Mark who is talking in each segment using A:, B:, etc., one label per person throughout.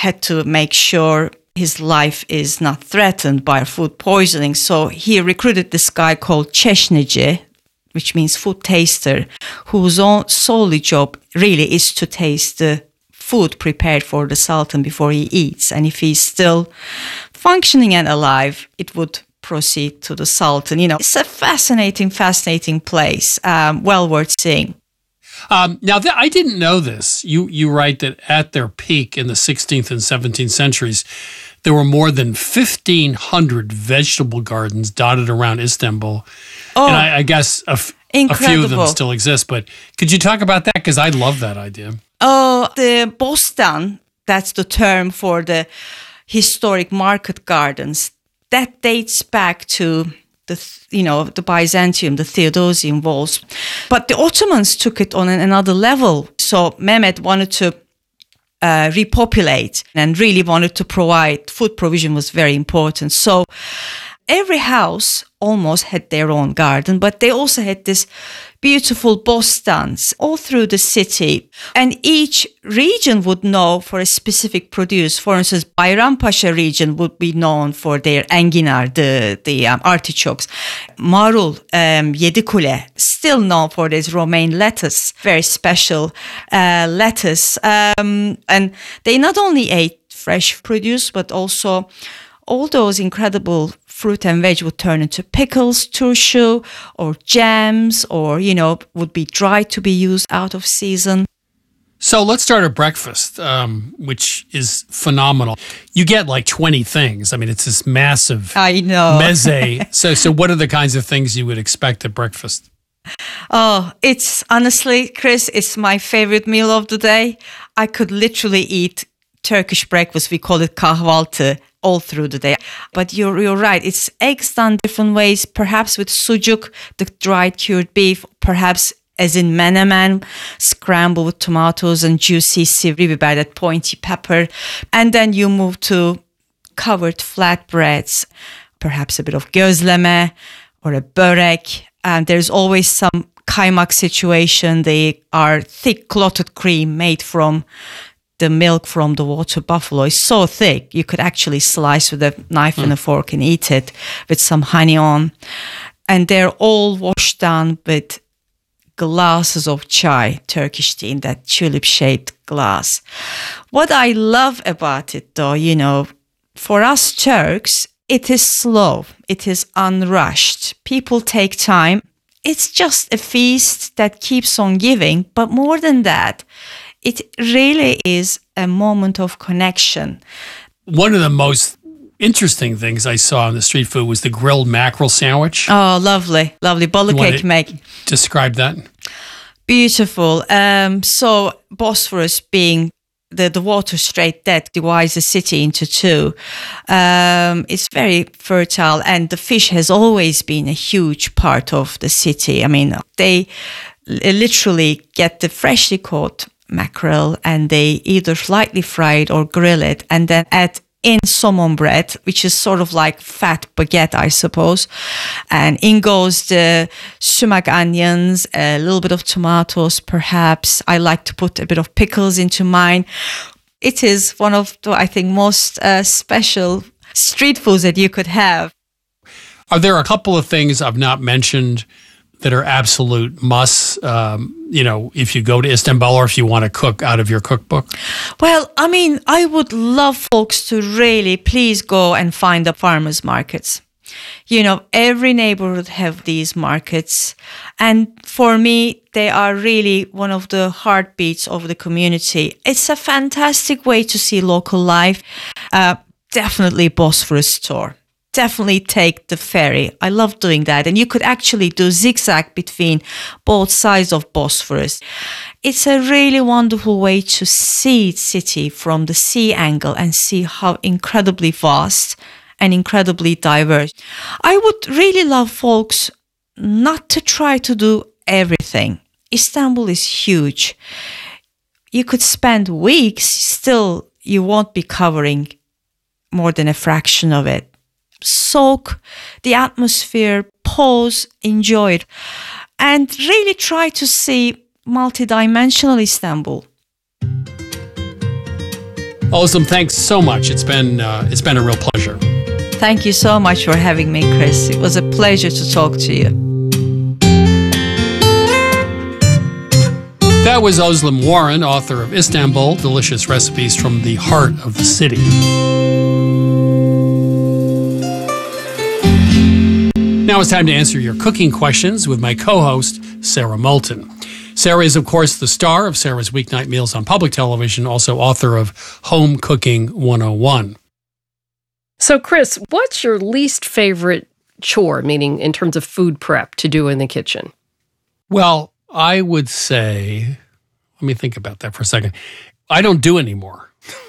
A: had to make sure his life is not threatened by food poisoning. So he recruited this guy called Çeşnici, which means food taster, whose solely job really is to taste the food prepared for the Sultan before he eats. And if he's still functioning and alive, it would proceed to the Sultan. It's a fascinating place, well worth seeing.
B: Now, I didn't know this. You write that at their peak in the 16th and 17th centuries, there were more than 1,500 vegetable gardens dotted around Istanbul. Oh, and I guess a few of them still exist. But could you talk about that? Because I love that idea.
A: Oh, the Bostan, that's the term for the historic market gardens. That dates back to the Byzantium, the Theodosian walls. But the Ottomans took it on another level. So Mehmet wanted to repopulate and really wanted to provide food provision was very important. So every house almost had their own garden, but they also had this beautiful bostans all through the city. And each region would know for a specific produce. For instance, Bayrampaşa region would be known for their enginar, the artichokes. Marul, Yedikule, still known for this romaine lettuce, very special lettuce. And they not only ate fresh produce, but also all those incredible fruit and veg would turn into pickles, turşu, or jams, or, would be dried to be used out of season.
B: So let's start at breakfast, which is phenomenal. You get like 20 things. I mean, it's this massive meze. So what are the kinds of things you would expect at breakfast?
A: Oh, it's honestly, Chris, it's my favorite meal of the day. I could literally eat Turkish breakfast. We call it kahvaltı all through the day. But you're right. It's eggs done different ways, perhaps with sucuk, the dried cured beef, perhaps as in menemen, scrambled with tomatoes and juicy sivri biber, that pointy pepper. And then you move to covered flatbreads, perhaps a bit of gözleme or a börek. And there's always some kaymak situation. They are thick clotted cream made from the milk from the water buffalo. Is so thick you could actually slice with a knife and a fork and eat it with some honey on. And they're all washed down with glasses of chai, Turkish tea, in that tulip-shaped glass. What I love about it, though, for us Turks, it is slow. It is unrushed. People take time. It's just a feast that keeps on giving. But more than that, it really is a moment of connection.
B: One of the most interesting things I saw in the street food was the grilled mackerel sandwich.
A: Oh, lovely, lovely. Balık ekmek.
B: Describe that.
A: Beautiful. So Bosphorus being the water strait that divides the city into two, it's very fertile, and the fish has always been a huge part of the city. I mean, they literally get the freshly caught mackerel and they either lightly fry it or grill it and then add in saumon bread, which is sort of like fat baguette, I suppose. And in goes the sumac onions, a little bit of tomatoes, perhaps. I like to put a bit of pickles into mine. It is one of the, I think, most special street foods that you could have.
B: Are there a couple of things I've not mentioned that are absolute musts, if you go to Istanbul or if you want to cook out of your cookbook?
A: Well, I mean, I would love folks to really please go and find the farmers markets. Every neighborhood have these markets. And for me, they are really one of the heartbeats of the community. It's a fantastic way to see local life. Definitely Bosphorus tour. Definitely take the ferry. I love doing that. And you could actually do zigzag between both sides of Bosphorus. It's a really wonderful way to see the city from the sea angle and see how incredibly vast and incredibly diverse. I would really love folks not to try to do everything. Istanbul is huge. You could spend weeks, still you won't be covering more than a fraction of it. Soak the atmosphere, pause, enjoy it, and really try to see multidimensional Istanbul.
B: Özlem, thanks so much. It's been a real pleasure.
A: Thank you so much for having me, Chris. It was a pleasure to talk to you.
B: That was Özlem Warren, author of Istanbul, Delicious Recipes from the Heart of the City. Now it's time to answer your cooking questions with my co-host, Sarah Moulton. Sarah is, of course, the star of Sarah's Weeknight Meals on public television, also author of Home Cooking 101.
C: So, Chris, what's your least favorite chore, meaning in terms of food prep, to do in the kitchen?
B: Well, I would say, let me think about that for a second. I don't do anymore.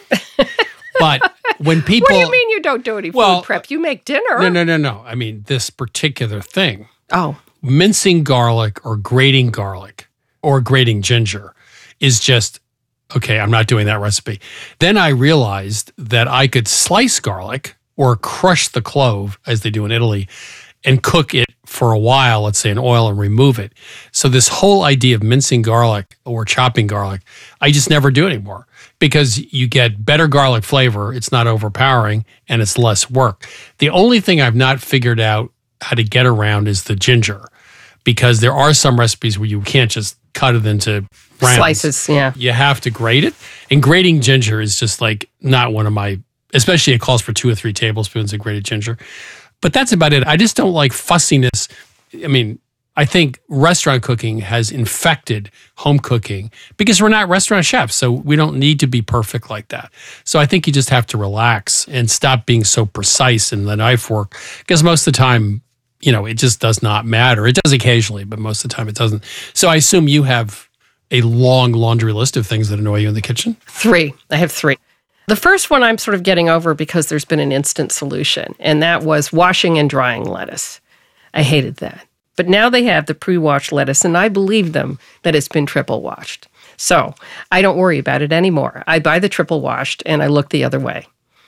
B: But when people...
C: What do you mean you don't do any food prep? You make dinner.
B: No. I mean, this particular thing.
C: Oh.
B: Mincing garlic or grating garlic or grating ginger is just, okay, I'm not doing that recipe. Then I realized that I could slice garlic or crush the clove, as they do in Italy, and cook it for a while, let's say in oil, and remove it. So this whole idea of mincing garlic or chopping garlic, I just never do anymore because you get better garlic flavor, it's not overpowering, and it's less work. The only thing I've not figured out how to get around is the ginger, because there are some recipes where you can't just cut it into rounds.
C: Slices, yeah.
B: You have to grate it. And grating ginger is just like not one of my, especially it calls for 2 or 3 tablespoons of grated ginger. But that's about it. I just don't like fussiness. I mean, I think restaurant cooking has infected home cooking because we're not restaurant chefs, so we don't need to be perfect like that. So I think you just have to relax and stop being so precise in the knife work, because most of the time, it just does not matter. It does occasionally, but most of the time it doesn't. So I assume you have a long laundry list of things that annoy you in the kitchen?
C: 3. I have 3. The first one I'm sort of getting over because there's been an instant solution, and that was washing and drying lettuce. I hated that. But now they have the pre-washed lettuce, and I believe them that it's been triple washed. So I don't worry about it anymore. I buy the triple washed, and I look the other way.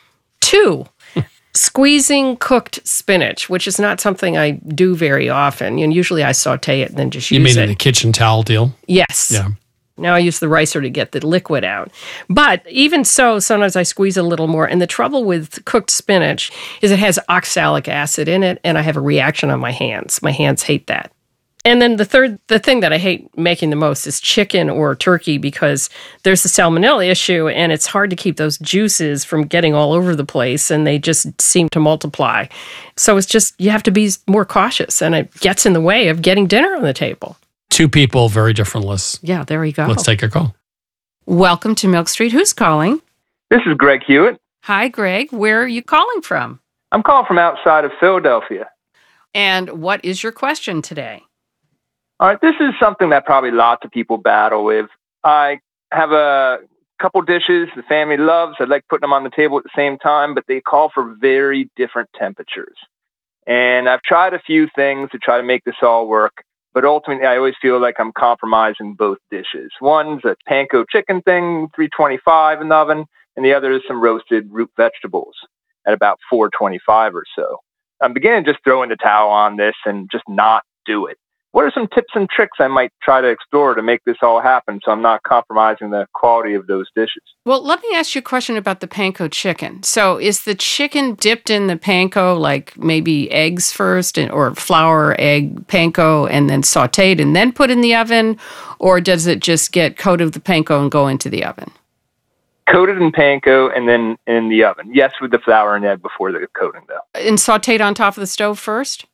C: 2, squeezing cooked spinach, which is not something I do very often. Usually I saute it and then just use it.
B: You mean in the kitchen towel deal?
C: Yes.
B: Yeah.
C: Now I use the ricer to get the liquid out. But even so, sometimes I squeeze a little more. And the trouble with cooked spinach is it has oxalic acid in it, and I have a reaction on my hands. My hands hate that. And then the thing that I hate making the most is chicken or turkey, because there's the salmonella issue, and it's hard to keep those juices from getting all over the place, and they just seem to multiply. So it's just, you have to be more cautious, and it gets in the way of getting dinner on the table.
B: 2 people, very different lists.
C: Yeah, there you go.
B: Let's take a call.
D: Welcome to Milk Street. Who's calling?
E: This is Greg Hewitt.
D: Hi, Greg. Where are you calling from?
E: I'm calling from outside of Philadelphia.
D: And what is your question today?
E: All right, this is something that probably lots of people battle with. I have a couple dishes the family loves. I like putting them on the table at the same time, but they call for very different temperatures. And I've tried a few things to try to make this all work, but ultimately I always feel like I'm compromising both dishes. One's a panko chicken thing, 325 in the oven, and the other is some roasted root vegetables at about 425 or so. I'm beginning to just throw in the towel on this and just not do it. What are some tips and tricks I might try to explore to make this all happen so I'm not compromising the quality of those dishes?
D: Well, let me ask you a question about the panko chicken. So is the chicken dipped in the panko, like maybe eggs first, or flour, egg, panko, and then sauteed and then put in the oven? Or does it just get coated with the panko and go into the oven?
E: Coated in panko and then in the oven. Yes, with the flour and egg before the coating, though.
D: And sauteed on top of the stove first?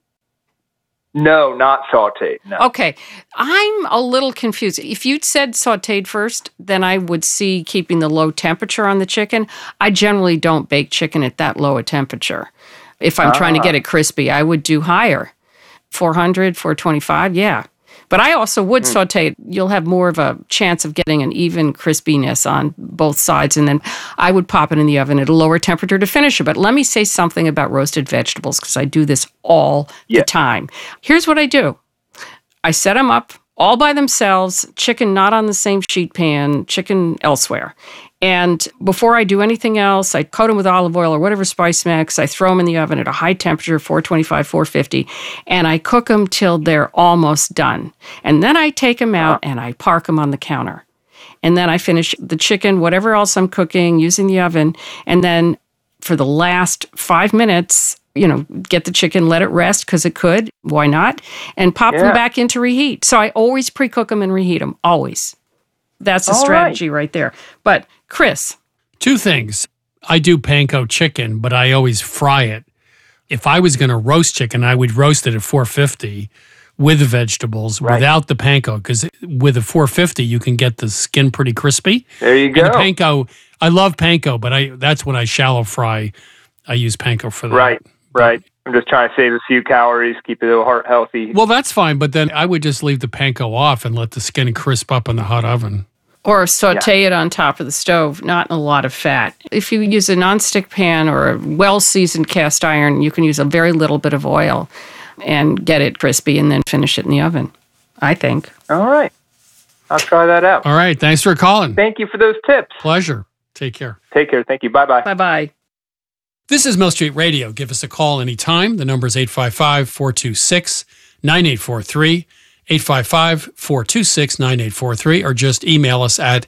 E: No, not sauteed. No.
D: Okay. I'm a little confused. If you'd said sauteed first, then I would see keeping the low temperature on the chicken. I generally don't bake chicken at that low a temperature. If I'm trying to get it crispy, I would do higher. 400, 425, yeah. But I also would saute it. You'll have more of a chance of getting an even crispiness on both sides. And then I would pop it in the oven at a lower temperature to finish it. But let me say something about roasted vegetables, because I do this all the time. Here's what I do. I set them up all by themselves, chicken not on the same sheet pan, chicken elsewhere. And before I do anything else, I coat them with olive oil or whatever spice mix. I throw them in the oven at a high temperature, 425, 450, and I cook them till they're almost done. And then I take them out and I park them on the counter. And then I finish the chicken, whatever else I'm cooking, using the oven. And then for the last 5 minutes, get the chicken, let it rest because it could. Why not? And pop them back in to reheat. So I always pre-cook them and reheat them. Always. That's a strategy right there. But Chris.
B: 2 things. I do panko chicken, but I always fry it. If I was going to roast chicken, I would roast it at 450 with the vegetables without the panko, because with a 450, you can get the skin pretty crispy.
E: There you go.
B: And the panko, I love panko, but that's when I shallow fry. I use panko for that.
E: Right. I'm just trying to save a few calories, keep it a little heart healthy.
B: Well, that's fine, but then I would just leave the panko off and let the skin crisp up in the hot oven.
D: Or saute it on top of the stove, not in a lot of fat. If you use a nonstick pan or a well-seasoned cast iron, you can use a very little bit of oil and get it crispy and then finish it in the oven, I think.
E: All right. I'll try that out.
B: All right. Thanks for calling.
E: Thank you for those tips.
B: Pleasure. Take care.
E: Take care. Thank you. Bye-bye.
D: Bye-bye.
B: This is Milk Street Radio. Give us a call anytime. The number is 855-426-9843, 855-426-9843, or just email us at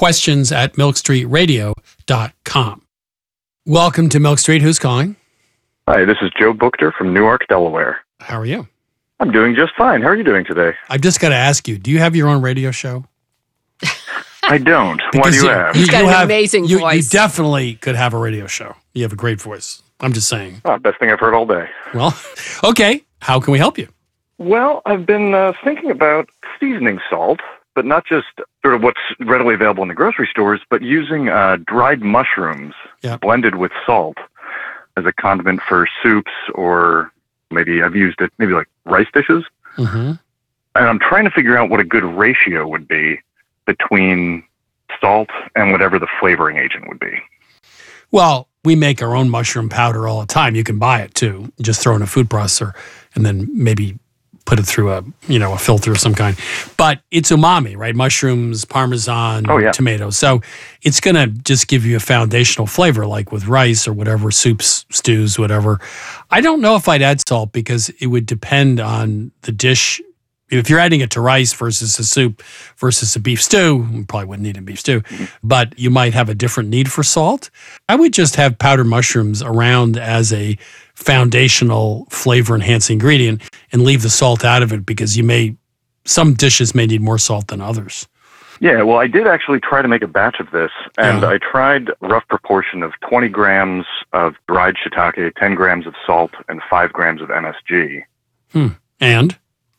B: questions@milkstreetradio.com. Welcome to Milk Street. Who's calling?
F: Hi, this is Joe Buchter from Newark, Delaware.
B: How are you?
F: I'm doing just fine. How are you doing today?
B: I've just got to ask you, do you have your own radio show?
F: I don't. Why do you ask?
D: He's got an amazing voice.
B: You definitely could have a radio show. You have a great voice. I'm just saying.
F: Oh, best thing I've heard all day.
B: Well, okay. How can we help you?
F: Well, I've been thinking about seasoning salt, but not just sort of what's readily available in the grocery stores, but using dried mushrooms blended with salt as a condiment for soups, or maybe I've used it maybe like rice dishes.
B: Mm-hmm.
F: And I'm trying to figure out what a good ratio would be between salt and whatever the flavoring agent would be.
B: Well, we make our own mushroom powder all the time. You can buy it too. Just throw in a food processor and then maybe put it through a filter of some kind. But it's umami, right? Mushrooms, Parmesan, tomatoes. So it's going to just give you a foundational flavor, like with rice or whatever, soups, stews, whatever. I don't know if I'd add salt because it would depend on the dish. If you're adding it to rice versus a soup versus a beef stew, you probably wouldn't need a beef stew, but you might have a different need for salt. I would just have powdered mushrooms around as a foundational flavor enhancing ingredient and leave the salt out of it, because some dishes may need more salt than others.
F: Yeah, well, I did actually try to make a batch of this, and I tried a rough proportion of 20 grams of dried shiitake, 10 grams of salt, and 5 grams of MSG.
B: And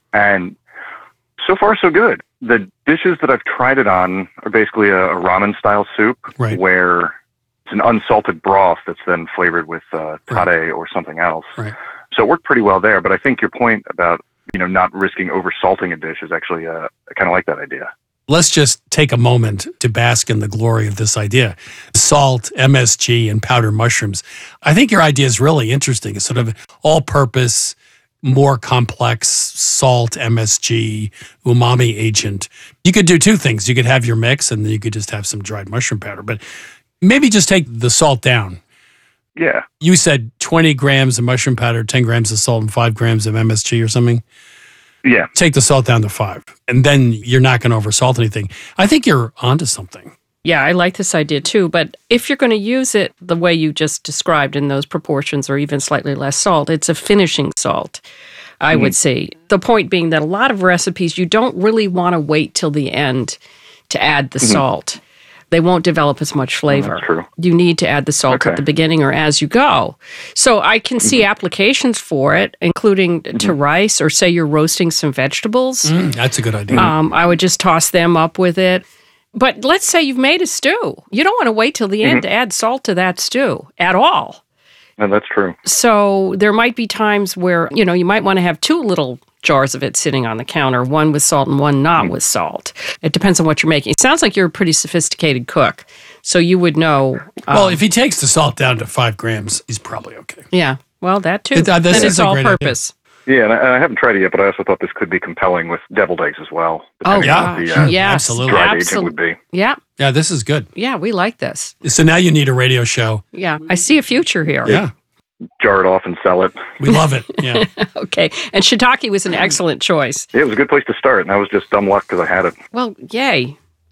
F: so far, so good. The dishes that I've tried it on are basically a ramen-style soup, where it's an unsalted broth that's then flavored with tare or something else.
B: Right.
F: So it worked pretty well there. But I think your point about not risking over-salting a dish is actually, I kind of like that idea.
B: Let's just take a moment to bask in the glory of this idea. Salt, MSG, and powdered mushrooms. I think your idea is really interesting. It's sort of all-purpose, more complex salt, MSG, umami agent. You could do 2 things. You could have your mix, and then you could just have some dried mushroom powder. But maybe just take the salt down.
F: Yeah.
B: You said 20 grams of mushroom powder, 10 grams of salt, and 5 grams of MSG or something?
F: Yeah.
B: Take the salt down to 5, and then you're not going to oversalt anything. I think you're onto something.
D: Yeah, I like this idea too. But if you're going to use it the way you just described in those proportions or even slightly less salt, it's a finishing salt, I would say. The point being that a lot of recipes, you don't really want to wait till the end to add the salt. They won't develop as much flavor.
F: That's true.
D: You need to add the salt at the beginning or as you go. So I can see applications for it, including to rice, or say you're roasting some vegetables.
B: That's a good idea.
D: I would just toss them up with it. But let's say you've made a stew. You don't want to wait till the end to add salt to that stew at all.
F: No, that's true.
D: So there might be times where, you might want to have 2 little jars of it sitting on the counter, one with salt and one not with salt. It depends on what you're making. It sounds like you're a pretty sophisticated cook, so you would know.
B: Well, if he takes the salt down to 5 grams, he's probably okay.
D: Yeah, well, that too.
B: This
D: and
B: is
D: it's
B: a
D: all
B: great
D: purpose.
F: Yeah, and I haven't tried it yet, but I also thought this could be compelling with deviled eggs as well.
D: Oh,
B: yeah.
D: Yes,
B: absolutely.
F: Dried agent would be.
D: Yeah.
B: Yeah, this is good.
D: Yeah, we like this.
B: So now you need a radio show.
D: Yeah, I see a future here.
B: Yeah.
F: Jar it off and sell it.
B: We love it. Yeah.
D: Okay. And shiitake was an excellent choice.
F: Yeah, it was a good place to start, and that was just dumb luck because I had it.
D: Well, yay.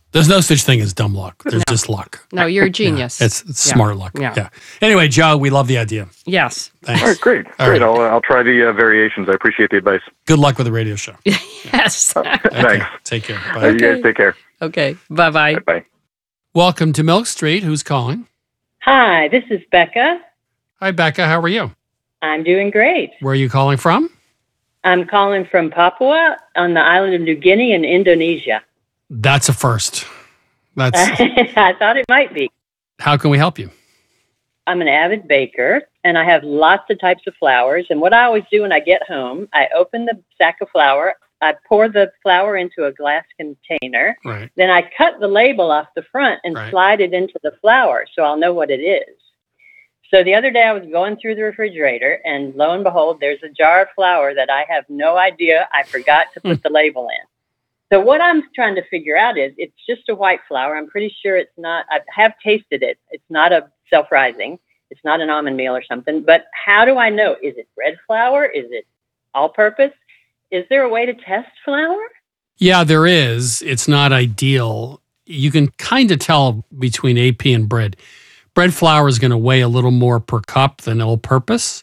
B: There's no such thing as dumb luck. There's just luck.
D: No, you're a genius.
B: Yeah, it's smart luck. Yeah. Anyway, Joe, we love the idea.
D: Yes.
B: Thanks.
F: All right, great.
B: All right.
F: I'll try the variations. I appreciate the advice.
B: Good luck with the radio show.
D: Yes.
F: Thanks.
B: Take care. Bye.
F: You guys take care.
D: Okay. Bye-bye.
F: Bye.
B: Welcome to Milk Street. Who's calling?
G: Hi, this is Becca.
B: Hi, Becca. How are you?
G: I'm doing great.
B: Where are you calling from?
G: I'm calling from Papua on the island of New Guinea in Indonesia.
B: That's a first.
G: I thought it might be.
B: How can we help you?
G: I'm an avid baker, and I have lots of types of flours. And what I always do when I get home, I open the sack of flour, I pour the flour into a glass container,
B: Right.
G: then I cut the label off the front and slide it into the flour so I'll know what it is. So the other day I was going through the refrigerator, and lo and behold, there's a jar of flour that I have no idea I forgot to put the label in. So what I'm trying to figure out is it's just a white flour. I'm pretty sure it's not, I have tasted it. It's not a self-rising. It's not an almond meal or something. But how do I know? Is it bread flour? Is it all-purpose? Is there a way to test flour?
B: Yeah, there is. It's not ideal. You can kind of tell between AP and bread. Bread flour is going to weigh a little more per cup than all-purpose.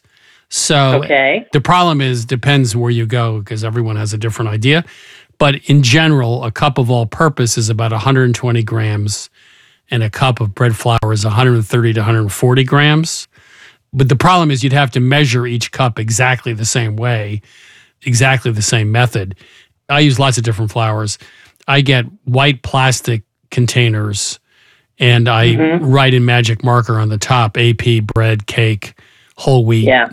B: So the problem is, depends where you go because everyone has a different idea. But in general, a cup of all-purpose is about 120 grams, and a cup of bread flour is 130 to 140 grams. But the problem is you'd have to measure each cup exactly the same way, exactly the same method. I use lots of different flours. I get white plastic containers, and I write in magic marker on the top, AP, bread, cake, whole wheat.
G: Yeah.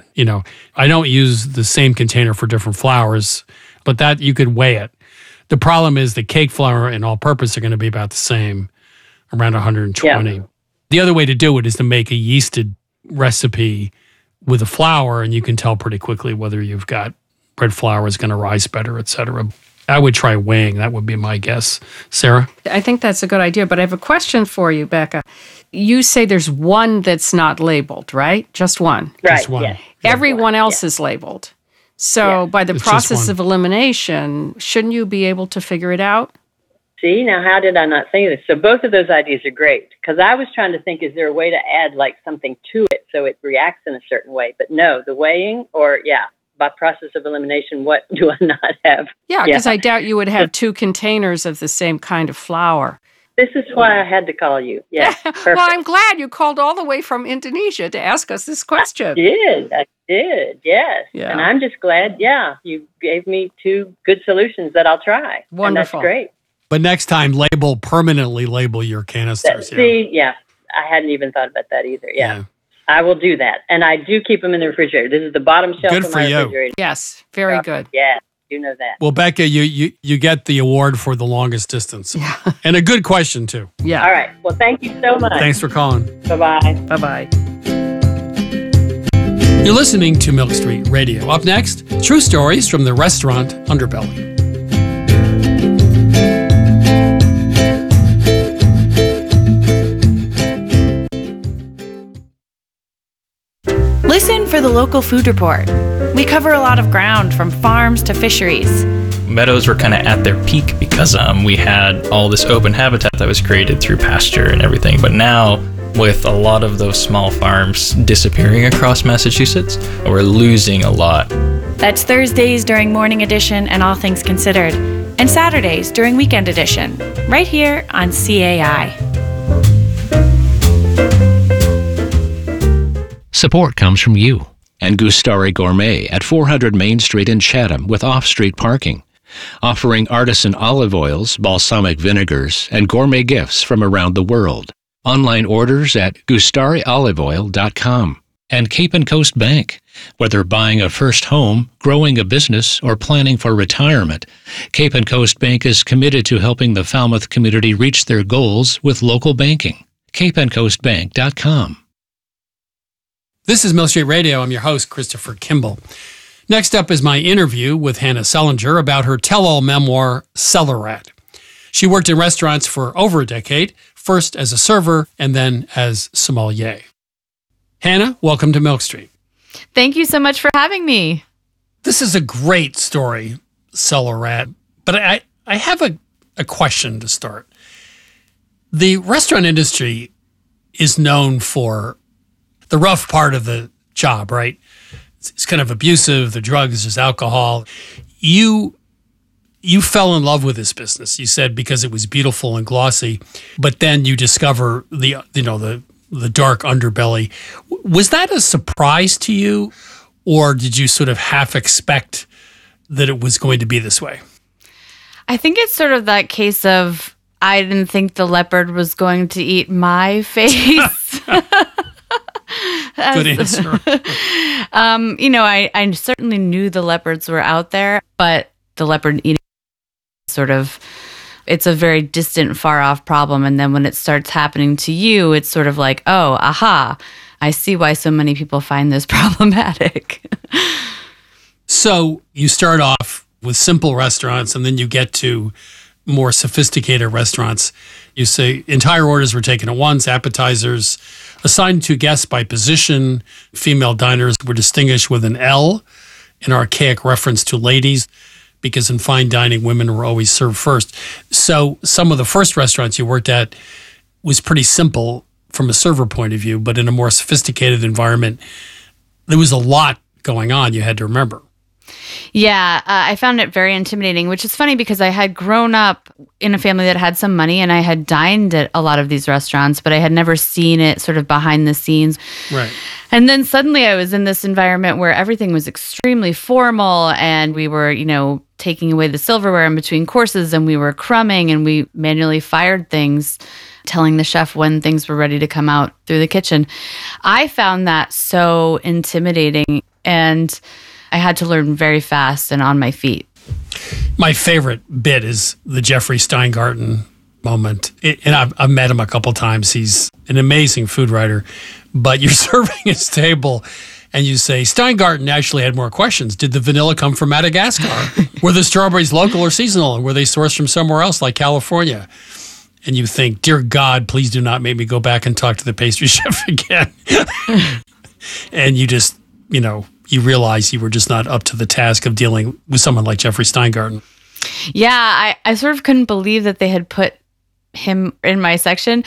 B: I don't use the same container for different flours, but that you could weigh it. The problem is the cake flour and all-purpose are going to be about the same, around 120. Yeah. The other way to do it is to make a yeasted recipe with a flour, and you can tell pretty quickly whether you've got bread flour is going to rise better, et cetera. I would try weighing. That would be my guess. Sarah?
D: I think that's a good idea, but I have a question for you, Becca. You say there's one that's not labeled, right? Just one.
G: Right,
B: Just one.
G: Yeah.
D: Everyone else is labeled. So by the process of elimination, shouldn't you be able to figure it out?
G: See, now how did I not think of this? So both of those ideas are great because I was trying to think, is there a way to add like something to it so it reacts in a certain way? But no, the weighing by process of elimination, what do I not have?
D: Yeah, because I doubt you would have two containers of the same kind of flour.
G: This is why I had to call you. Yeah,
D: well, I'm glad you called all the way from Indonesia to ask us this question.
G: I did, yes.
D: Yeah.
G: And I'm just glad, you gave me two good solutions that I'll try.
D: Wonderful.
G: And that's great.
B: But next time, permanently label your canisters.
G: I hadn't even thought about that either. Yeah. I will do that. And I do keep them in the refrigerator. This is the bottom shelf of my refrigerator.
D: Yes, very good.
G: Yeah. You know that.
B: Well, Becca, you get the award for the longest distance.
D: Yeah.
B: And a good question, too.
D: Yeah.
G: All right. Well, thank you so much.
B: Thanks for calling.
G: Bye-bye.
D: Bye-bye.
B: You're listening to Milk Street Radio. Up next, true stories from the restaurant underbelly.
H: Listen for the local food report. We cover a lot of ground from farms to fisheries.
I: Meadows were kind of at their peak because we had all this open habitat that was created through pasture and everything. But now, with a lot of those small farms disappearing across Massachusetts, we're losing a lot.
H: That's Thursdays during Morning Edition and All Things Considered, and Saturdays during Weekend Edition, right here on CAI.
J: Support comes from you and Gustari Gourmet at 400 Main Street in Chatham with off-street parking, offering artisan olive oils, balsamic vinegars, and gourmet gifts from around the world. Online orders at gustarioliveoil.com. And Cape and Coast Bank. Whether buying a first home, growing a business, or planning for retirement, Cape and Coast Bank is committed to helping the Falmouth community reach their goals with local banking. capeandcoastbank.com.
B: This is Milk Street Radio. I'm your host, Christopher Kimball. Next up is my interview with Hannah Sellinger about her tell-all memoir, Cellar Rat. She worked in restaurants for over a decade, first as a server and then as sommelier. Hannah, welcome to Milk Street.
K: Thank you so much for having me.
B: This is a great story, Cellar Rat, but I have a question to start. The restaurant industry is known for the rough part of the job, right? It's kind of abusive. The drugs, there's alcohol. You fell in love with this business. You said because it was beautiful and glossy, but then you discover the dark underbelly. Was that a surprise to you, or did you sort of half expect that it was going to be this way?
K: I think it's sort of that case of I didn't think the leopard was going to eat my face.
B: Good answer.
K: I certainly knew the leopards were out there, but the leopard eating it's a very distant, far off problem. And then when it starts happening to you, it's sort of like, oh, aha, I see why so many people find this problematic.
B: So you start off with simple restaurants and then you get to more sophisticated restaurants. You say entire orders were taken at once, appetizers assigned to guests by position. Female diners were distinguished with an L, an archaic reference to ladies, because in fine dining, women were always served first. So some of the first restaurants you worked at was pretty simple from a server point of view, but in a more sophisticated environment, there was a lot going on you had to remember.
K: Yeah, I found it very intimidating, which is funny because I had grown up in a family that had some money and I had dined at a lot of these restaurants, but I had never seen it sort of behind the scenes.
B: Right.
K: And then suddenly I was in this environment where everything was extremely formal and we were, taking away the silverware in between courses and we were crumbing and we manually fired things, telling the chef when things were ready to come out through the kitchen. I found that so intimidating and I had to learn very fast and on my feet.
B: My favorite bit is the Jeffrey Steingarten moment. And I've met him a couple times. He's an amazing food writer. But you're serving his table and you say, Steingarten actually had more questions. Did the vanilla come from Madagascar? Were the strawberries local or seasonal? And were they sourced from somewhere else like California? And you think, dear God, please do not make me go back and talk to the pastry chef again. And you just, you realize you were just not up to the task of dealing with someone like Jeffrey Steingarten.
K: Yeah, I sort of couldn't believe that they had put him in my section.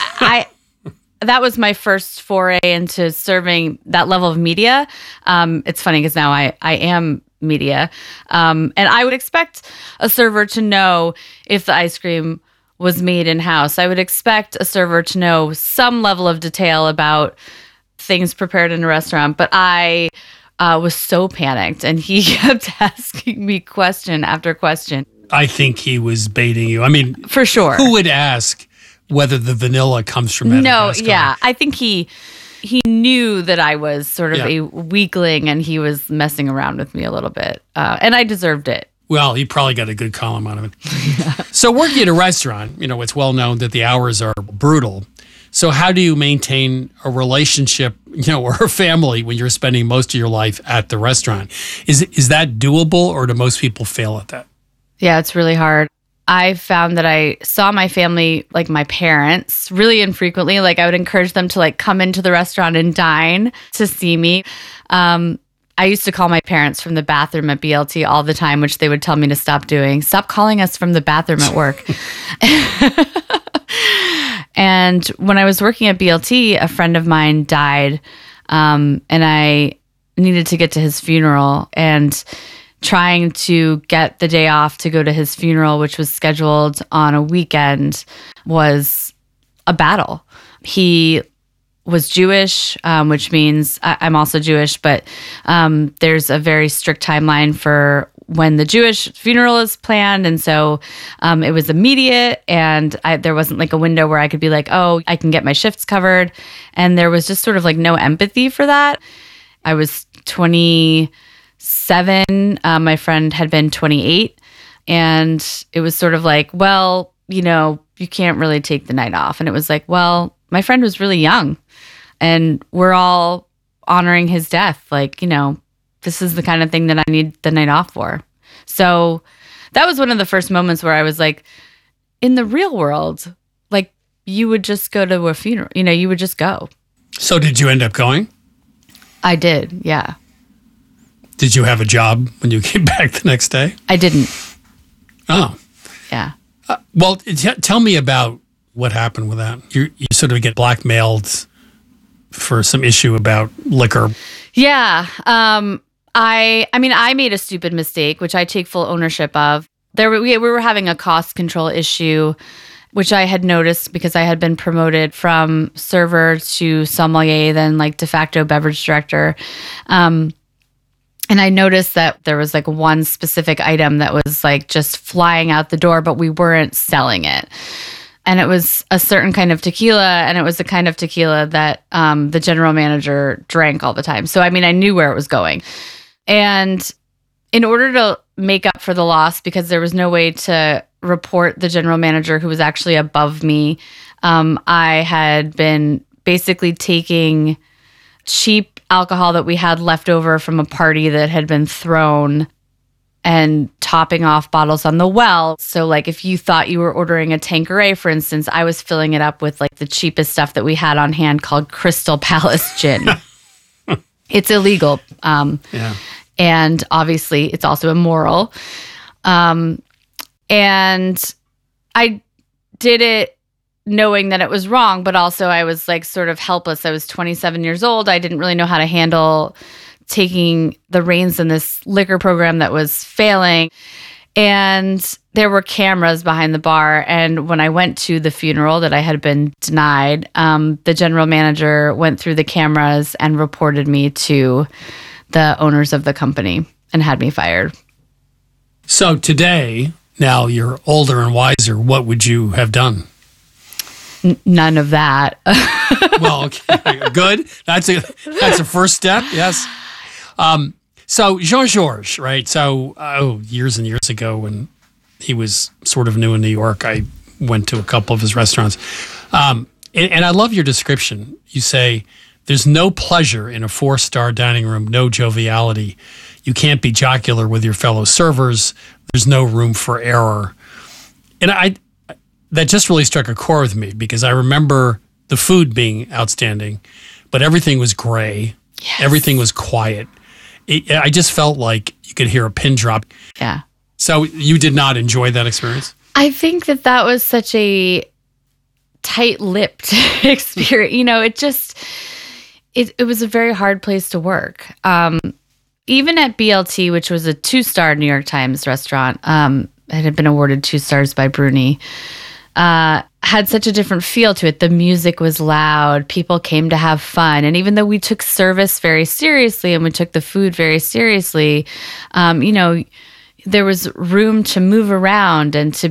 K: That was my first foray into serving that level of media. It's funny because now I am media. And I would expect a server to know if the ice cream was made in-house. I would expect a server to know some level of detail about things prepared in a restaurant. But I was so panicked and he kept asking me question after question.
B: I think he was baiting you. I mean,
K: for sure.
B: Who would ask whether the vanilla comes from Madagascar?
K: No, yeah. I think he knew that I was sort of a weakling and he was messing around with me a little bit. And I deserved it.
B: Well, he probably got a good column out of it. Yeah. So working at a restaurant, it's well known that the hours are brutal. So how do you maintain a relationship, or a family when you're spending most of your life at the restaurant? Is that doable or do most people fail at that?
K: Yeah, it's really hard. I found that I saw my family, like my parents, really infrequently. Like I would encourage them to come into the restaurant and dine to see me. I used to call my parents from the bathroom at BLT all the time, which they would tell me to stop doing. Stop calling us from the bathroom at work. And when I was working at BLT, a friend of mine died, and I needed to get to his funeral. And trying to get the day off to go to his funeral, which was scheduled on a weekend, was a battle. He was Jewish, which means I'm also Jewish, but there's a very strict timeline for when the Jewish funeral is planned. And so it was immediate, and there wasn't a window where I could be like, oh, I can get my shifts covered. And there was just sort of no empathy for that. I was 27. My friend had been 28. And it was sort of well, you can't really take the night off. And it was well, my friend was really young and we're all honoring his death. This is the kind of thing that I need the night off for. So that was one of the first moments where I was in the real world, you would just go to a funeral, you would just go.
B: So did you end up going?
K: I did, yeah.
B: Did you have a job when you came back the next day?
K: I didn't.
B: Oh.
K: Yeah.
B: Well, tell me about What happened with that? You sort of get blackmailed for some issue about liquor.
K: Yeah. I made a stupid mistake, which I take full ownership of. We were having a cost control issue, which I had noticed because I had been promoted from server to sommelier, then like de facto beverage director. And I noticed that there was like one specific item that was like just flying out the door, but we weren't selling it. And it was a certain kind of tequila, and it was the kind of tequila that the general manager drank all the time. So, I knew where it was going. And in order to make up for the loss, because there was no way to report the general manager who was actually above me, I had been basically taking cheap alcohol that we had left over from a party that had been thrown and topping off bottles on the well. So like if you thought you were ordering a Tanqueray, for instance, I was filling it up with like the cheapest stuff that we had on hand called Crystal Palace gin. It's illegal. And obviously it's also immoral. And I did it knowing that it was wrong, but also I was like sort of helpless. I was 27 years old. I didn't really know how to handle taking the reins in this liquor program that was failing. And there were cameras behind the bar. And when I went to the funeral that I had been denied, the general manager went through the cameras and reported me to the owners of the company and had me fired.
B: So today, now you're older and wiser, what would you have done?
K: None of that.
B: Well, okay, good. That's a first step, yes. So Jean-Georges, right? So years and years ago when he was sort of new in New York, I went to a couple of his restaurants. And I love your description. You say, there's no pleasure in a 4-star dining room, no joviality. You can't be jocular with your fellow servers. There's no room for error. And that just really struck a chord with me because I remember the food being outstanding, but everything was gray. Yes. Everything was quiet. I just felt like you could hear a pin drop.
K: Yeah.
B: So you did not enjoy that experience?
K: I think that was such a tight-lipped experience. It was a very hard place to work. Even at BLT, which was a 2-star New York Times restaurant, it had been awarded 2 stars by Bruni, had such a different feel to it. The music was loud. People came to have fun. And even though we took service very seriously and we took the food very seriously, there was room to move around and to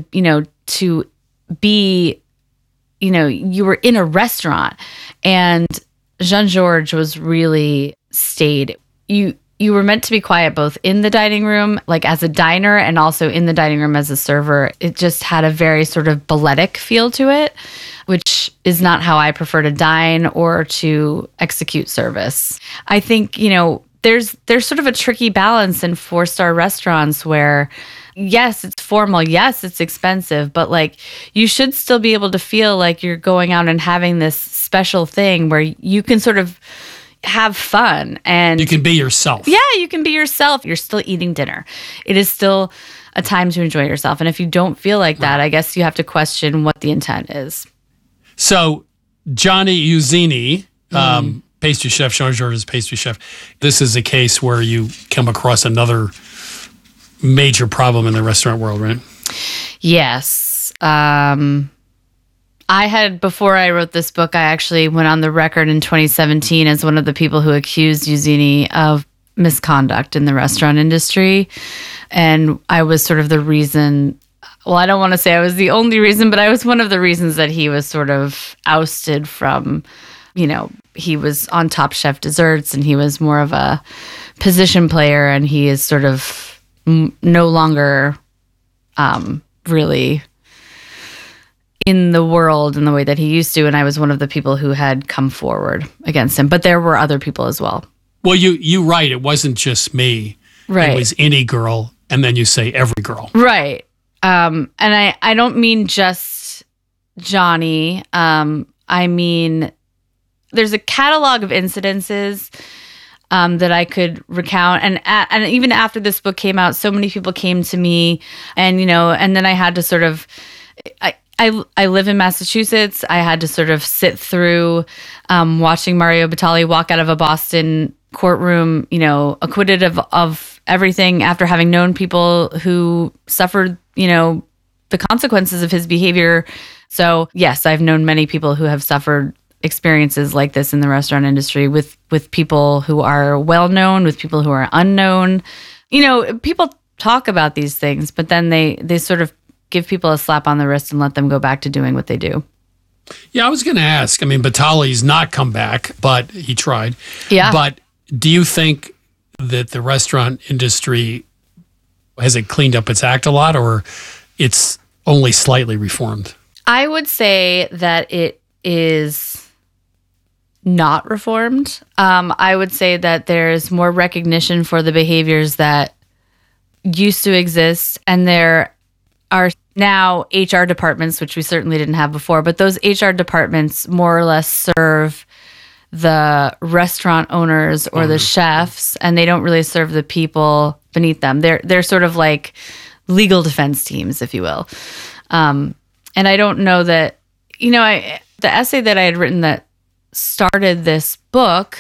K: be, you were in a restaurant. And Jean-Georges was really stayed. You were meant to be quiet both in the dining room, like as a diner, and also in the dining room as a server. It just had a very sort of balletic feel to it, which is not how I prefer to dine or to execute service. I think, there's sort of a tricky balance in 4-star restaurants where, yes, it's formal, yes, it's expensive, but like you should still be able to feel like you're going out and having this special thing where you can sort of have fun and
B: you can be yourself.
K: Yeah, you can be yourself. You're still eating dinner. It is still a time to enjoy yourself. And if you don't feel like that, I guess you have to question what the intent is.
B: So Johnny Uzzini, pastry chef, Jean-Georges' pastry chef, this is a case where you come across another major problem in the restaurant world, right?
K: Yes. Before I wrote this book, I actually went on the record in 2017 as one of the people who accused Uzzini of misconduct in the restaurant industry. And I was sort of the reason, well, I don't want to say I was the only reason, but I was one of the reasons that he was sort of ousted from, he was on Top Chef Desserts and he was more of a position player, and he is sort of no longer really in the world in the way that he used to, and I was one of the people who had come forward against him. But there were other people as well.
B: Well, you right. It wasn't just me.
K: Right.
B: It was any girl, and then you say every girl.
K: Right. And I don't mean just Johnny. I mean, there's a catalog of incidences that I could recount. And even after this book came out, so many people came to me and, and then I had to sort of, I live in Massachusetts. I had to sort of sit through watching Mario Batali walk out of a Boston courtroom, acquitted of everything after having known people who suffered, the consequences of his behavior. So yes, I've known many people who have suffered experiences like this in the restaurant industry with people who are well known, with people who are unknown. People talk about these things, but then they sort of give people a slap on the wrist and let them go back to doing what they do.
B: Yeah, I was going to ask. I mean, Batali's not come back, but he tried.
K: Yeah.
B: But do you think that the restaurant industry, has it cleaned up its act a lot, or it's only slightly reformed?
K: I would say that it is not reformed. I would say that there's more recognition for the behaviors that used to exist, and there are now HR departments, which we certainly didn't have before, but those HR departments more or less serve the restaurant owners or the chefs, and they don't really serve the people beneath them. They're sort of like legal defense teams, if you will. And I don't know that, the essay that I had written that started this book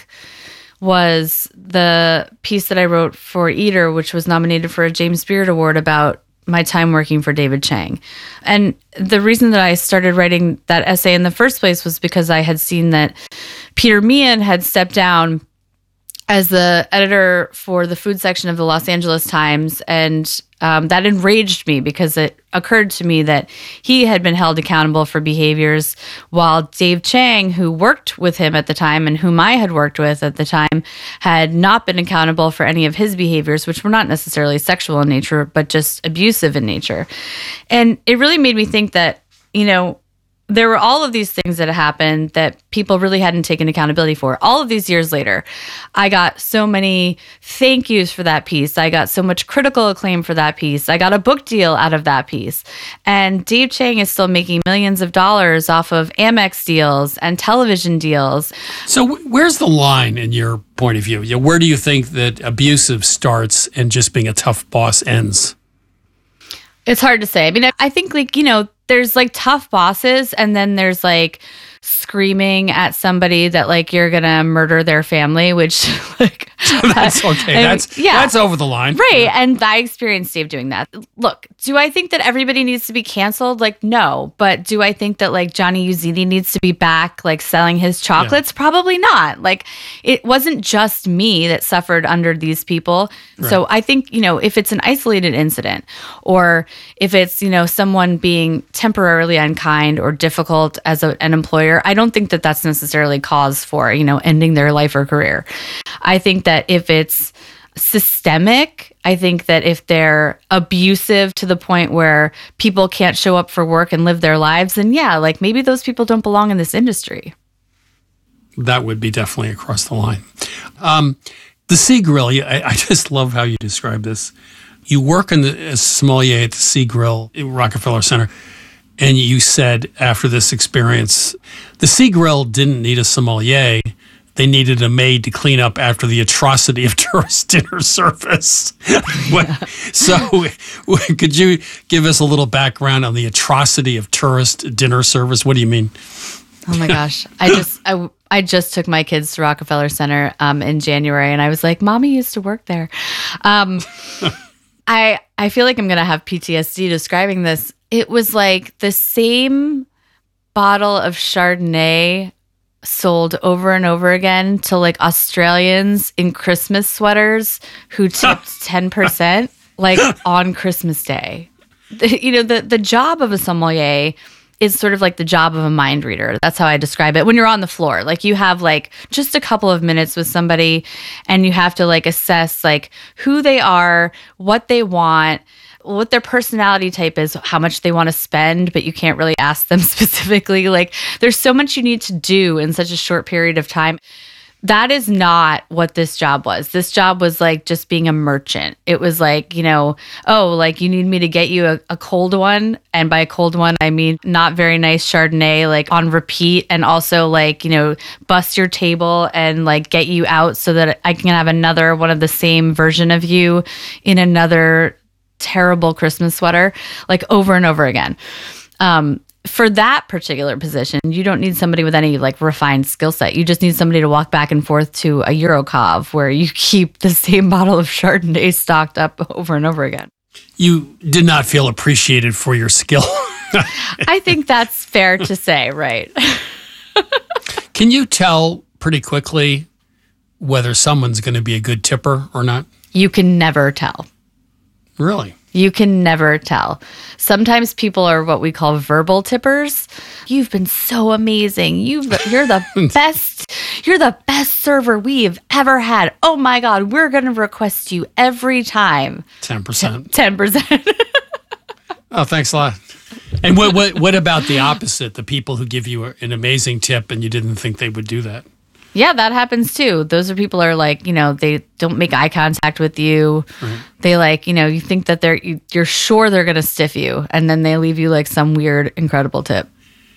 K: was the piece that I wrote for Eater, which was nominated for a James Beard Award, about my time working for David Chang. And the reason that I started writing that essay in the first place was because I had seen that Peter Meehan had stepped down as the editor for the food section of the Los Angeles Times. And that enraged me because it occurred to me that he had been held accountable for behaviors while Dave Chang, who worked with him at the time and whom I had worked with at the time, had not been accountable for any of his behaviors, which were not necessarily sexual in nature, but just abusive in nature. And it really made me think that, there were all of these things that happened that people really hadn't taken accountability for. All of these years later, I got so many thank yous for that piece. I got so much critical acclaim for that piece. I got a book deal out of that piece. And Dave Chang is still making millions of dollars off of Amex deals and television deals.
B: So where's the line in your point of view? Where do you think that abusive starts and just being a tough boss ends?
K: It's hard to say. I mean, I think there's like tough bosses, and then there's like screaming at somebody that like you're gonna murder their family, which like
B: that's okay. That's over the line.
K: Right.
B: Yeah.
K: And I experienced Dave doing that. Look, do I think that everybody needs to be canceled? Like, no. But do I think that like Johnny Uzzini needs to be back like selling his chocolates? Yeah. Probably not. Like, it wasn't just me that suffered under these people. Right. So I think, if it's an isolated incident, or if it's, someone being temporarily unkind or difficult as an employer, I don't think that that's necessarily cause for, ending their life or career. I think that if it's systemic, I think that if they're abusive to the point where people can't show up for work and live their lives, then yeah, like maybe those people don't belong in this industry.
B: That would be definitely across the line. The Sea Grill, I just love how you describe this. You work as sommelier at the Sea Grill at Rockefeller Center, and you said after this experience, the Sea Grill didn't need a sommelier. They needed a maid to clean up after the atrocity of tourist dinner service. So could you give us a little background on the atrocity of tourist dinner service? What do you mean?
K: Oh my gosh. I just took my kids to Rockefeller Center in January, and I was like, Mommy used to work there. I feel like I'm going to have PTSD describing this. It was like the same bottle of Chardonnay sold over and over again to like Australians in Christmas sweaters who tipped 10% like on Christmas Day. The job of a sommelier is sort of like the job of a mind reader. That's how I describe it. When you're on the floor, like you have like just a couple of minutes with somebody and you have to like assess like who they are, what they want, what their personality type is, how much they want to spend, but you can't really ask them specifically. Like there's so much you need to do in such a short period of time. That is not what this job was. This job was like just being a merchant. It was like, like you need me to get you a cold one. And by a cold one, I mean not very nice Chardonnay, like on repeat. And also like, bust your table and like get you out so that I can have another one of the same version of you in another terrible Christmas sweater, like over and over again. for that particular position, you don't need somebody with any like refined skill set. You just need somebody to walk back and forth to a Eurocov where you keep the same bottle of Chardonnay stocked up over and over again.
B: You did not feel appreciated for your skill.
K: I think that's fair to say, right?
B: Can you tell pretty quickly whether someone's going to be a good tipper or not?
K: You can never tell.
B: Really?
K: You can never tell. Sometimes people are what we call verbal tippers. You've been so amazing. You're the best. You're the best server we've ever had. Oh my God, we're going to request you every time.
B: 10%.
K: 10%.
B: Oh, thanks a lot. And what about the opposite? The people who give you an amazing tip and you didn't think they would do that?
K: Yeah, that happens too. Those are people are like, they don't make eye contact with you. Right. They like, you think that you're sure they're going to stiff you. And then they leave you like some weird, incredible tip.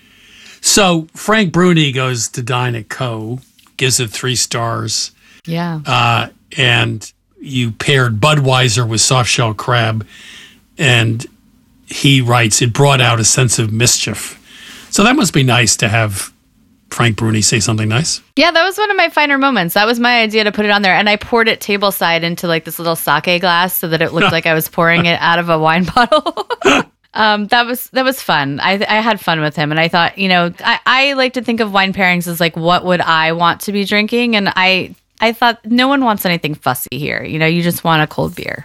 B: So Frank Bruni goes to dine at Co., gives it 3 stars.
K: Yeah.
B: And you paired Budweiser with soft shell crab. And he writes, it brought out a sense of mischief. So that must be nice to have Frank Bruni say something nice.
K: Yeah, that was one of my finer moments. That was my idea to put it on there. And I poured it tableside into like this little sake glass so that it looked like I was pouring it out of a wine bottle. That was fun. I had fun with him. And I thought, I like to think of wine pairings as like, what would I want to be drinking? And I thought no one wants anything fussy here. You just want a cold beer.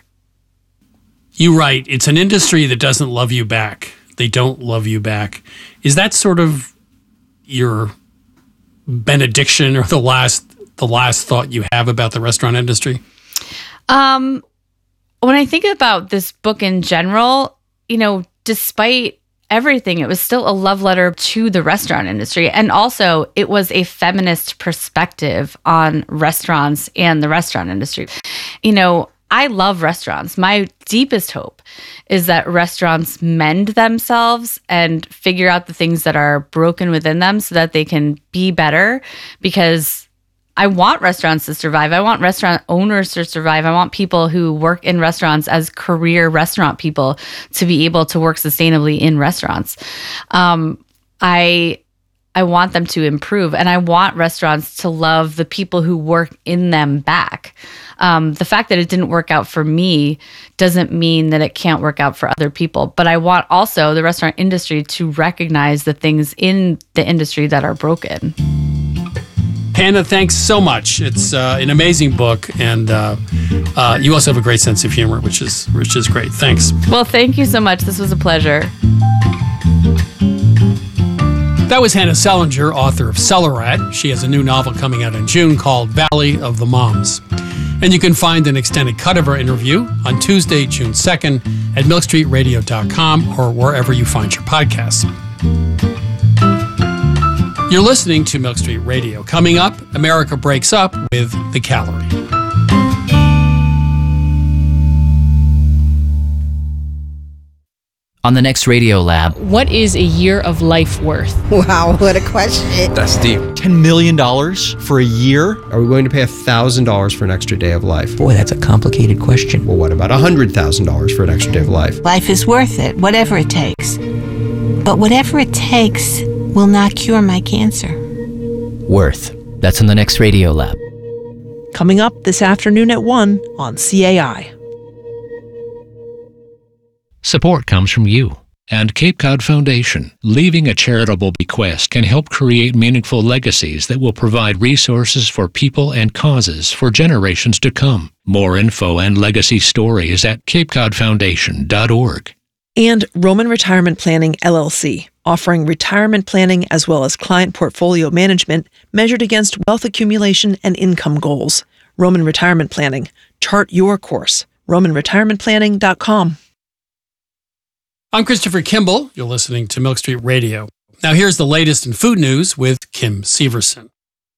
B: You write, it's an industry that doesn't love you back. They don't love you back. Is that sort of your benediction or the last thought you have about the restaurant industry?
K: When I think about this book in general, despite everything, it was still a love letter to the restaurant industry. And also it was a feminist perspective on restaurants and the restaurant industry. I love restaurants. My deepest hope is that restaurants mend themselves and figure out the things that are broken within them so that they can be better, because I want restaurants to survive. I want restaurant owners to survive. I want people who work in restaurants as career restaurant people to be able to work sustainably in restaurants. I want them to improve, and I want restaurants to love the people who work in them back. The fact that it didn't work out for me doesn't mean that it can't work out for other people. But I want also the restaurant industry to recognize the things in the industry that are broken.
B: Hannah, thanks so much. It's an amazing book, and you also have a great sense of humor, which is great. Thanks.
K: Well, thank you so much. This was a pleasure.
B: That was Hannah Selinger, author of Cellarat. She has a new novel coming out in June called Valley of the Moms. And you can find an extended cut of our interview on Tuesday, June 2nd at milkstreetradio.com or wherever you find your podcasts. You're listening to Milk Street Radio. Coming up, America Breaks Up with The Calorie.
L: On the next Radio Lab.
C: What is a year of life worth?
M: Wow, what a question.
N: That's deep. $10 million for a year? Are we going to pay $1,000 for an extra day of life?
L: Boy, that's a complicated question.
N: Well, what about $100,000 for an extra day of life?
M: Life is worth it, whatever it takes. But whatever it takes will not cure my cancer.
L: Worth. That's on the next Radio Lab.
O: Coming up this afternoon at 1 on CAI.
J: Support comes from you and Cape Cod Foundation. Leaving a charitable bequest can help create meaningful legacies that will provide resources for people and causes for generations to come. More info and legacy stories at capecodfoundation.org.
O: And Roman Retirement Planning, LLC, offering retirement planning as well as client portfolio management measured against wealth accumulation and income goals. Roman Retirement Planning. Chart your course. RomanRetirementPlanning.com.
B: I'm Christopher Kimball. You're listening to Milk Street Radio. Now here's the latest in food news with Kim Severson.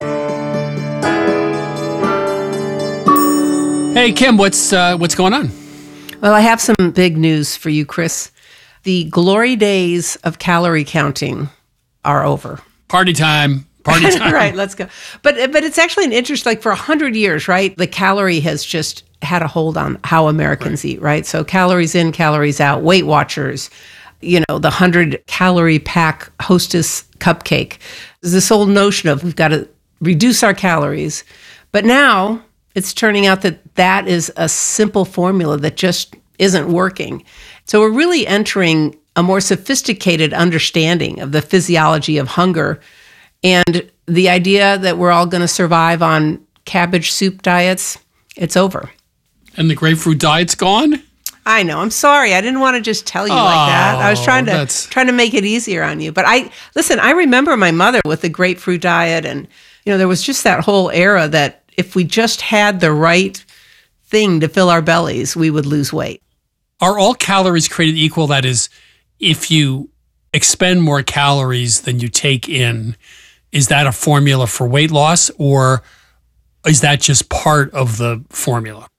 B: Hey, Kim, what's going on?
P: Well, I have some big news for you, Chris. The glory days of calorie counting are over.
B: Party time. Party time.
P: Right, let's go. But it's actually an interest, like for 100 years, right? The calorie has just had a hold on how Americans eat, right? So calories in, calories out, Weight Watchers, the 100-calorie pack Hostess cupcake. There's this old notion of we've got to reduce our calories. But now it's turning out that is a simple formula that just isn't working. So we're really entering a more sophisticated understanding of the physiology of hunger, and the idea that we're all going to survive on cabbage soup diets, it's over.
B: And the grapefruit diet's gone?
P: I know. I'm sorry. I didn't want to just tell you like that. I was trying to make it easier on you. But I remember my mother with the grapefruit diet, and there was just that whole era that if we just had the right thing to fill our bellies, we would lose weight.
B: Are all calories created equal? That is, if you expend more calories than you take in, is that a formula for weight loss, or is that just part of the formula?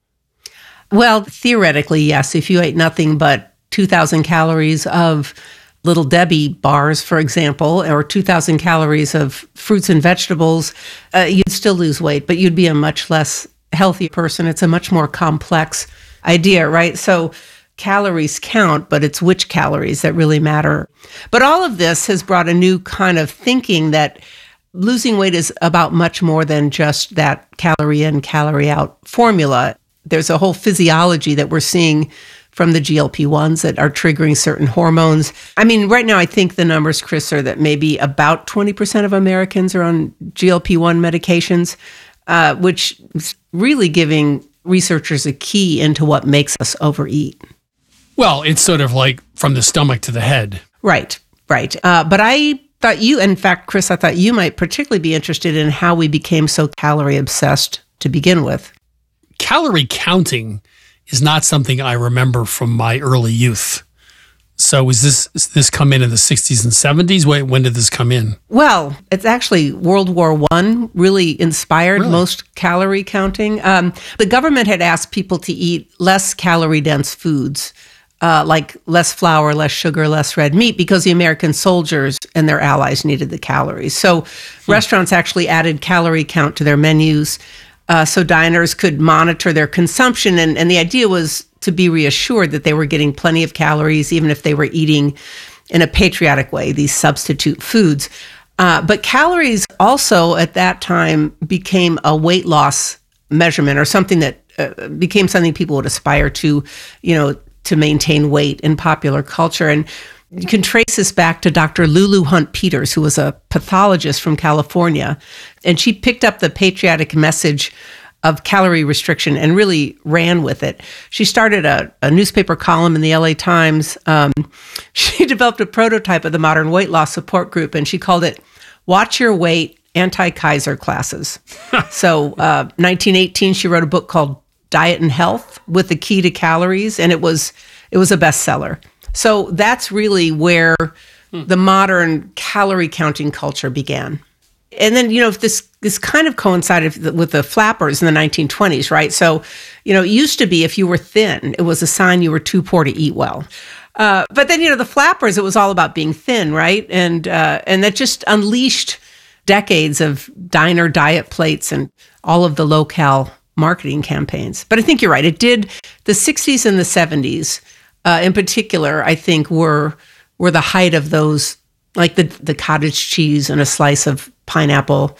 P: Well, theoretically, yes. If you ate nothing but 2,000 calories of Little Debbie bars, for example, or 2,000 calories of fruits and vegetables, you'd still lose weight, but you'd be a much less healthy person. It's a much more complex idea, right? So calories count, but it's which calories that really matter. But all of this has brought a new kind of thinking that losing weight is about much more than just that calorie in, calorie out formula. There's a whole physiology that we're seeing from the GLP-1s that are triggering certain hormones. I mean, right now, I think the numbers, Chris, are that maybe about 20% of Americans are on GLP-1 medications, which is really giving researchers a key into what makes us overeat.
B: Well, it's sort of like from the stomach to the head.
P: Right. But I thought in fact, Chris, I thought you might particularly be interested in how we became so calorie obsessed to begin with.
B: Calorie counting is not something I remember from my early youth. So is this come in the 60s and 70s? When did this come in?
P: Well, it's actually World War I really inspired most calorie counting. The government had asked people to eat less calorie-dense foods, like less flour, less sugar, less red meat, because the American soldiers and their allies needed the calories. So restaurants actually added calorie count to their menus, so diners could monitor their consumption. And the idea was to be reassured that they were getting plenty of calories, even if they were eating in a patriotic way, these substitute foods. But calories also at that time became a weight loss measurement, or something that became something people would aspire to, to maintain weight in popular culture. And you can trace this back to Dr. Lulu Hunt Peters, who was a pathologist from California. And she picked up the patriotic message of calorie restriction and really ran with it. She started a newspaper column in the LA Times. She developed a prototype of the modern weight loss support group, and she called it Watch Your Weight Anti-Kaiser Classes. So 1918, she wrote a book called Diet and Health with the Key to Calories, and it was a bestseller. So that's really where the modern calorie counting culture began. And then, this kind of coincided with the flappers in the 1920s, right? So, it used to be if you were thin, it was a sign you were too poor to eat well. But then, the flappers, it was all about being thin, right? And that just unleashed decades of diner diet plates and all of the low-cal marketing campaigns. But I think you're right. It did. The 60s and the 70s, in particular, I think were the height of those, like the cottage cheese and a slice of pineapple.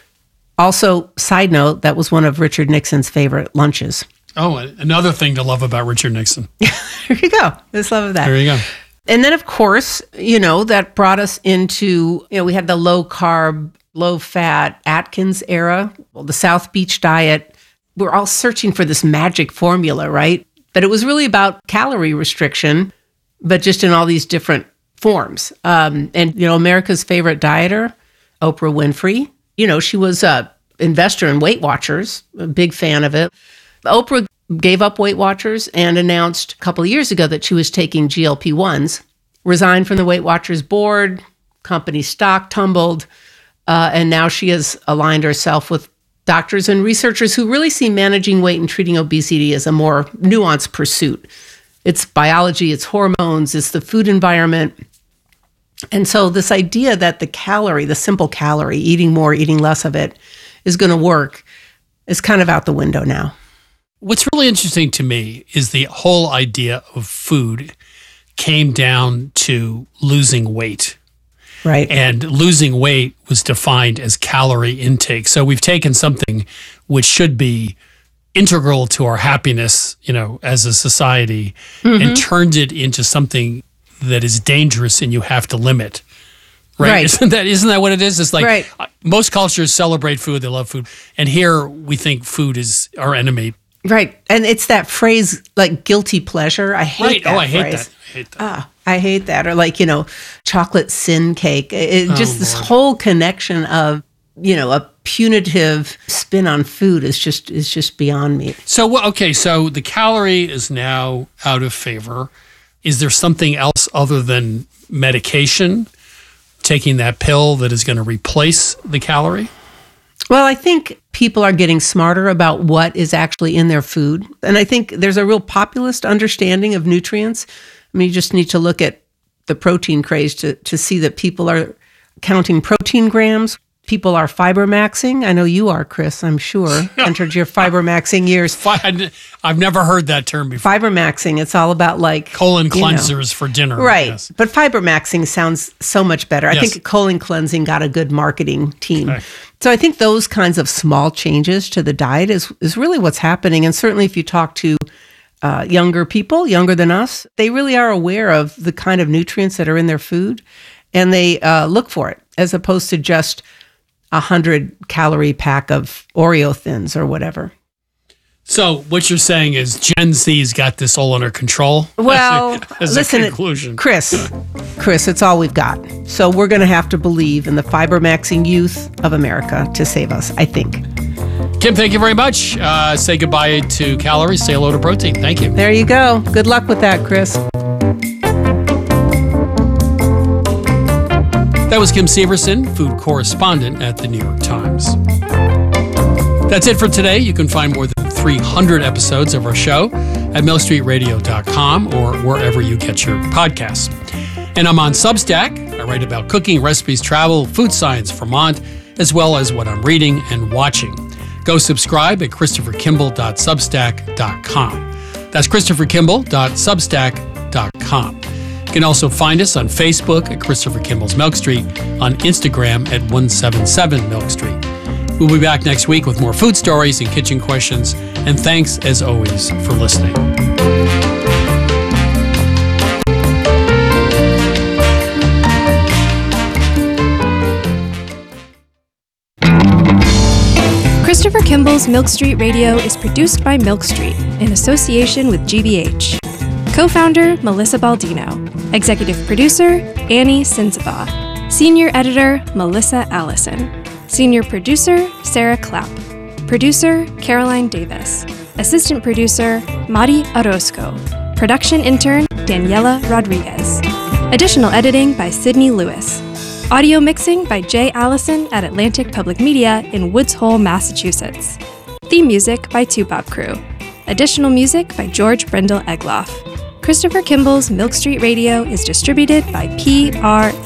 P: Also, side note, that was one of Richard Nixon's favorite lunches.
B: Oh, another thing to love about Richard Nixon.
P: There you go. Just love of that.
B: There you go.
P: And then, of course, that brought us into, we had the low carb, low fat Atkins era, the South Beach diet. We're all searching for this magic formula, right? But it was really about calorie restriction, but just in all these different forms. And America's favorite dieter, Oprah Winfrey, she was an investor in Weight Watchers, a big fan of it. Oprah gave up Weight Watchers and announced a couple of years ago that she was taking GLP-1s, resigned from the Weight Watchers board, company stock tumbled, and now she has aligned herself with doctors and researchers who really see managing weight and treating obesity as a more nuanced pursuit. It's biology, it's hormones, it's the food environment. And so this idea that the simple calorie, eating more, eating less of it, is going to work is kind of out the window now.
B: What's really interesting to me is the whole idea of food came down to losing weight.
P: Right.
B: And losing weight was defined as calorie intake. So we've taken something which should be integral to our happiness, as a society, and turned it into something that is dangerous and you have to limit. Right? Isn't that what it is? It's like most cultures celebrate food, they love food. And here we think food is our enemy.
P: Right. And it's that phrase like guilty pleasure. I hate that.
B: Oh, I hate
P: phrase.
B: that.
P: I hate that. Or like, chocolate sin cake. This whole connection of, a punitive spin on food is just beyond me.
B: So the calorie is now out of favor. Is there something else other than medication, taking that pill that is going to replace the calorie?
P: Well, I think people are getting smarter about what is actually in their food. And I think there's a real populist understanding of nutrients. I mean, you just need to look at the protein craze to see that people are counting protein grams. People are fiber maxing. I know you are, Chris, I'm sure. Entered your fiber maxing years.
B: I've never heard that term before.
P: Fiber maxing, it's all about like
B: colon cleansers for dinner.
P: Right.
B: Yes.
P: But fiber maxing sounds so much better.
B: Yes.
P: I think colon cleansing got a good marketing team. Okay. So I think those kinds of small changes to the diet is really what's happening. And certainly if you talk to younger people, younger than us, they really are aware of the kind of nutrients that are in their food, and they look for it as opposed to just 100-calorie pack of Oreo Thins or whatever.
B: So what you're saying is Gen Z's got this all under control?
P: Well,
B: listen,
P: Chris, it's all we've got. So we're going to have to believe in the fiber-maxing youth of America to save us, I think.
B: Kim, thank you very much. Say goodbye to calories. Say hello to protein. Thank you.
P: There you go. Good luck with that, Chris.
B: That was Kim Severson, food correspondent at the New York Times. That's it for today. You can find more than 300 episodes of our show at milkstreetradio.com or wherever you get your podcasts. And I'm on Substack. I write about cooking, recipes, travel, food science, Vermont, as well as what I'm reading and watching. Go subscribe at christopherkimball.substack.com. That's christopherkimball.substack.com. You can also find us on Facebook at Christopher Kimball's Milk Street, on Instagram at 177 Milk Street. We'll be back next week with more food stories and kitchen questions. And thanks, as always, for listening.
Q: Christopher Kimball's Milk Street Radio is produced by Milk Street in association with GBH. Co-founder Melissa Baldino. Executive producer Annie Sinsaba. Senior editor Melissa Allison. Senior producer Sarah Clapp. Producer Caroline Davis. Assistant producer Mari Orozco. Production intern Daniela Rodriguez. Additional editing by Sydney Lewis. Audio mixing by Jay Allison at Atlantic Public Media in Woods Hole, Massachusetts. Theme music by Tubop Crew. Additional music by George Brendel Egloff. Christopher Kimball's Milk Street Radio is distributed by PRX.